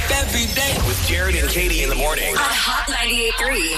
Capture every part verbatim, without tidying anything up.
every day. With Jared and Katie in the morning. On Hot ninety-eight point three.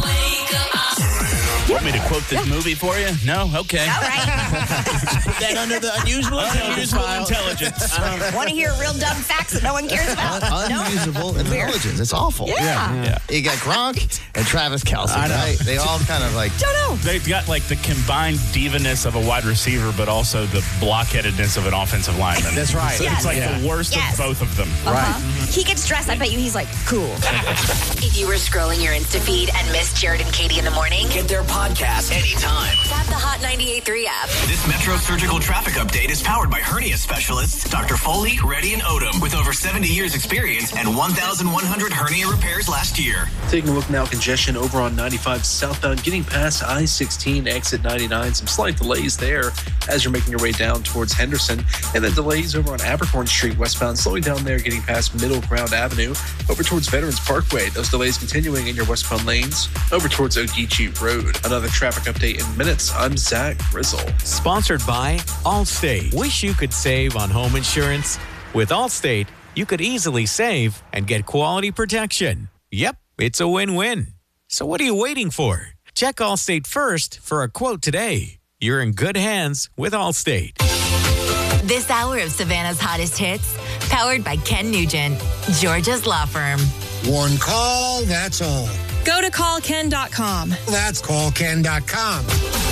Want me to quote this movie for you? No? Okay. All right. Put that under the unusual intelligence Unusual file. intelligence. Want to hear real dumb facts that no one cares about? No? Unusable intelligence. It's awful. Yeah. Yeah. You got Gronk and Travis Kelce, I know. right? They all kind of like... Don't know. They've got like the combined divaness of a wide receiver, but also the blockheadedness of an offensive lineman. That's right. So Yes. it's like Yeah. the worst Yes. of both of them. Uh-huh. He gets dressed. I bet you he's like, cool. If you were scrolling your Insta feed and missed Jared and Katie in the morning, Get their podcast anytime. tap the Hot ninety-eight point three app. This Metro Surgical Traffic Update is powered by hernia specialists Doctor Foley, Reddy, and Odom, with over seventy years experience and one thousand one hundred hernia repairs last year. Taking a look now, congestion over on ninety-five southbound, getting past I sixteen, exit ninety-nine. Some slight delays there as you're making your way down towards Henderson. And then delays over on Abercorn Street westbound, slowing down there, getting past Middle Ground Avenue, over towards Veterans Parkway. Those delays continuing in your westbound lanes, over towards Ogeechee Road. Another traffic update in minutes. I'm Zach Grizzle. Sponsored by Allstate. Wish you could save on home insurance? With Allstate, you could easily save and get quality protection. Yep, it's a win-win. So what are you waiting for? Check Allstate first for a quote today. You're in good hands with Allstate. This hour of Savannah's hottest hits, powered by Ken Nugent, Georgia's law firm. One call, that's all. Go to call ken dot com. That's call ken dot com.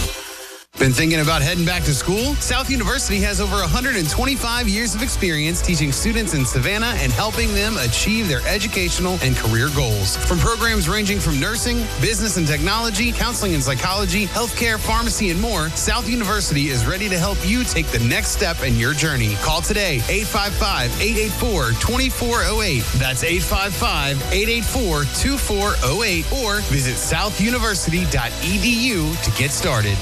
Been thinking about heading back to school? South University has over one hundred twenty-five years of experience teaching students in Savannah and helping them achieve their educational and career goals. From programs ranging from nursing, business and technology, counseling and psychology, healthcare, pharmacy, and more, South University is ready to help you take the next step in your journey. Call today, eight five five, eight eight four, two four zero eight. That's eight five five, eight eight four, two four zero eight, or visit south university dot e d u to get started.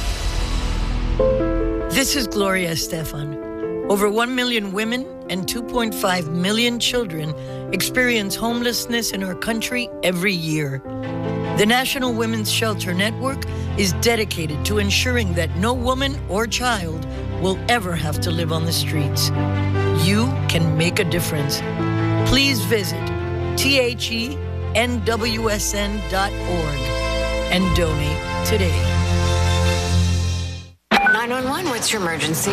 This is Gloria Estefan. Over one million women and two point five million children experience homelessness in our country every year. The National Women's Shelter Network is dedicated to ensuring that no woman or child will ever have to live on the streets. You can make a difference. Please visit T H E N W S N dot org and donate today. nine one one, what's your emergency?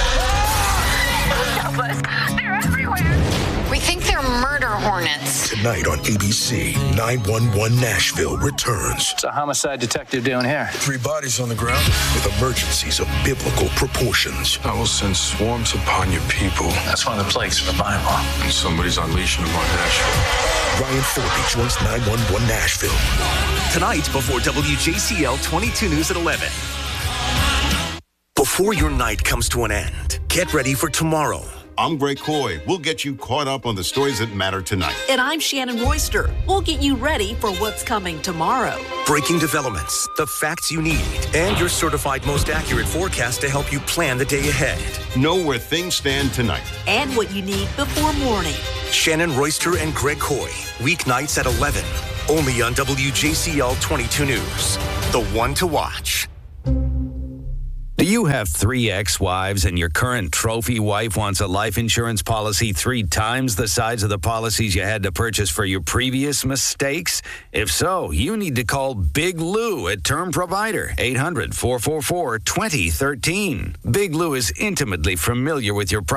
Help us. They're everywhere. We think they're murder hornets. Tonight on A B C, nine one one Nashville returns. What's a homicide detective doing here? Three bodies on the ground with emergencies of biblical proportions. I will send swarms upon your people. That's one of the plagues from the Bible. And somebody's unleashing them on Nashville. Ryan Phillippe joins nine one one Nashville. Tonight before W J C L twenty-two News at eleven. Before your night comes to an end, get ready for tomorrow. I'm Greg Coy. We'll get you caught up on the stories that matter tonight. And I'm Shannon Royster. We'll get you ready for what's coming tomorrow. Breaking developments, the facts you need, and your certified most accurate forecast to help you plan the day ahead. Know where things stand tonight. And what you need before morning. Shannon Royster and Greg Coy, weeknights at eleven, only on W J C L twenty-two News, the one to watch. Do you have three ex-wives and your current trophy wife wants a life insurance policy three times the size of the policies you had to purchase for your previous mistakes? If so, you need to call Big Lou at Term Provider, eight hundred, four four four, two zero one three. Big Lou is intimately familiar with your